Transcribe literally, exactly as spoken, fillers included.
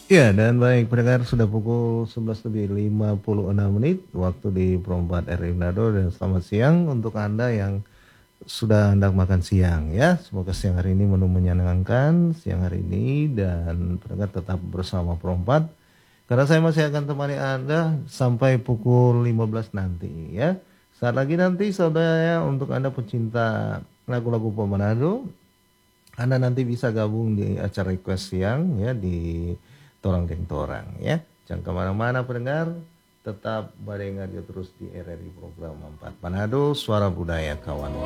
Ya, dan baik pendengar sudah pukul sebelas lebih lima puluh enam menit waktu di Perempat R I Manado dan selamat siang untuk Anda yang sudah hendak makan siang ya. Semoga siang hari ini menu menyenangkan siang hari ini dan pendengar tetap bersama Perempat karena saya masih akan temani Anda sampai pukul lima belas nanti ya. Saat lagi nanti saudara untuk Anda pecinta lagu-lagu Pemanado anda nanti bisa gabung di acara request siang ya di Torang Geng Torang ya. Jangan kemana-mana pendengar, tetap barengan terus di R R I program empat Manado Suara Budaya Kawan.